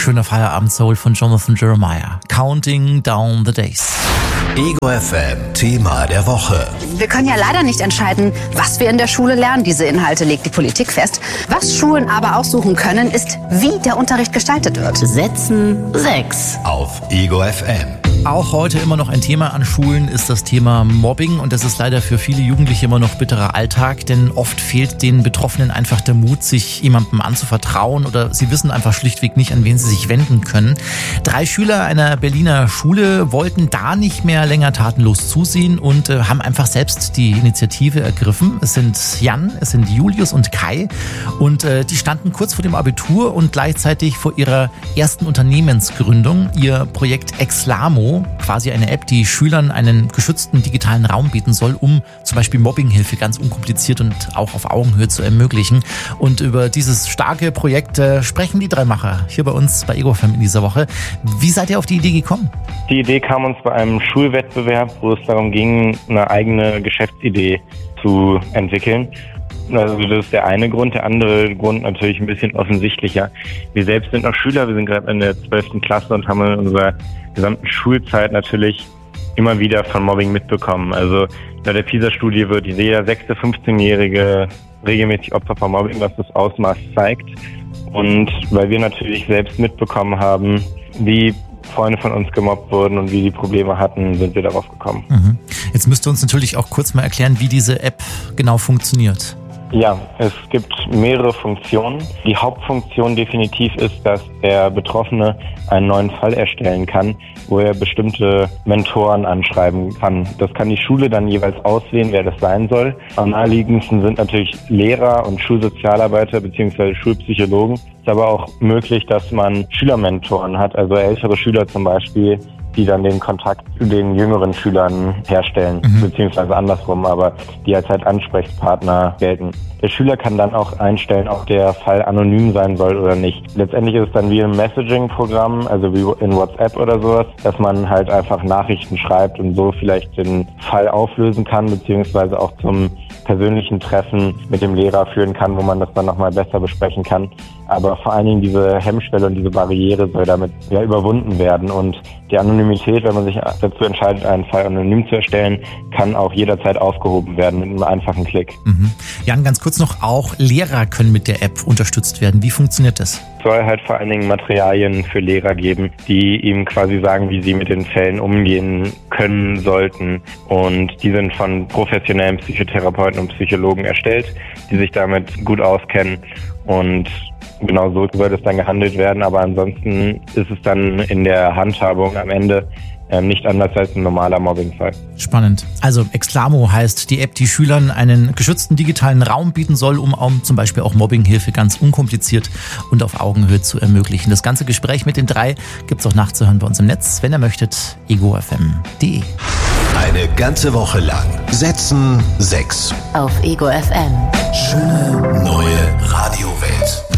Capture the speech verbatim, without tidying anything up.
Schöner Feierabend-Soul von Jonathan Jeremiah. Counting Down the Days. Ego F M, Thema der Woche. Wir können ja leider nicht entscheiden, was wir in der Schule lernen. Diese Inhalte legt die Politik fest. Was Schulen aber aussuchen können, ist, wie der Unterricht gestaltet wird. Setzen sechs. Auf Ego F M. Auch heute immer noch ein Thema an Schulen ist das Thema Mobbing und das ist leider für viele Jugendliche immer noch bitterer Alltag, denn oft fehlt den Betroffenen einfach der Mut, sich jemandem anzuvertrauen oder sie wissen einfach schlichtweg nicht, an wen sie sich wenden können. Drei Schüler einer Berliner Schule wollten da nicht mehr länger tatenlos zusehen und äh, haben einfach selbst die Initiative ergriffen. Es sind Jan, es sind Julius und Kai und äh, die standen kurz vor dem Abitur und gleichzeitig vor ihrer ersten Unternehmensgründung, ihr Projekt Exlamo. Quasi eine App, die Schülern einen geschützten digitalen Raum bieten soll, um zum Beispiel Mobbinghilfe ganz unkompliziert und auch auf Augenhöhe zu ermöglichen. Und über dieses starke Projekt äh, sprechen die drei Macher hier bei uns bei Ego F M in dieser Woche. Wie seid ihr auf die Idee gekommen? Die Idee kam uns bei einem Schulwettbewerb, wo es darum ging, eine eigene Geschäftsidee zu entwickeln. Also das ist der eine Grund. Der andere Grund natürlich ein bisschen offensichtlicher. Wir selbst sind noch Schüler, wir sind gerade in der zwölften Klasse und haben in unserer gesamten Schulzeit natürlich immer wieder von Mobbing mitbekommen. Also bei der PISA-Studie wird jeder sechste, fünfzehnjährige regelmäßig Opfer von Mobbing, was das Ausmaß zeigt. Und weil wir natürlich selbst mitbekommen haben, wie Freunde von uns gemobbt wurden und wie die Probleme hatten, sind wir darauf gekommen. Mhm. Jetzt müsst ihr uns natürlich auch kurz mal erklären, wie diese App genau funktioniert. Ja, es gibt mehrere Funktionen. Die Hauptfunktion definitiv ist, dass der Betroffene einen neuen Fall erstellen kann, wo er bestimmte Mentoren anschreiben kann. Das kann die Schule dann jeweils auswählen, wer das sein soll. Am naheliegendsten sind natürlich Lehrer und Schulsozialarbeiter bzw. Schulpsychologen. Es ist aber auch möglich, dass man Schülermentoren hat, also ältere Schüler zum Beispiel, die dann den Kontakt zu den jüngeren Schülern herstellen, mhm. beziehungsweise andersrum, aber die als halt Ansprechpartner gelten. Der Schüler kann dann auch einstellen, ob der Fall anonym sein soll oder nicht. Letztendlich ist es dann wie ein Messaging-Programm, also wie in WhatsApp oder sowas, dass man halt einfach Nachrichten schreibt und so vielleicht den Fall auflösen kann, beziehungsweise auch zum persönlichen Treffen mit dem Lehrer führen kann, wo man das dann nochmal besser besprechen kann. Aber vor allen Dingen diese Hemmschwelle und diese Barriere soll damit ja überwunden werden. Und die Anonymität, wenn man sich dazu entscheidet, einen Fall anonym zu erstellen, kann auch jederzeit aufgehoben werden mit einem einfachen Klick. Mhm. Jan, ganz kurz noch, auch Lehrer können mit der App unterstützt werden. Wie funktioniert das? Es soll halt vor allen Dingen Materialien für Lehrer geben, die ihm quasi sagen, wie sie mit den Fällen umgehen können sollten. Und die sind von professionellen Psychotherapeuten und Psychologen erstellt, die sich damit gut auskennen. Und genau so soll es dann gehandelt werden. Aber ansonsten ist es dann in der Handhabung am Ende nicht anders als ein normaler Mobbingfall. Spannend. Also Exlamo heißt die App, die Schülern einen geschützten digitalen Raum bieten soll, um auch, zum Beispiel auch Mobbinghilfe ganz unkompliziert und auf Augenhöhe zu ermöglichen. Das ganze Gespräch mit den drei gibt's auch nachzuhören bei uns im Netz, wenn ihr möchtet, ego f m punkt d e. Eine ganze Woche lang Setzen sechs. Auf Ego F M. Schöne neue Radiowelt.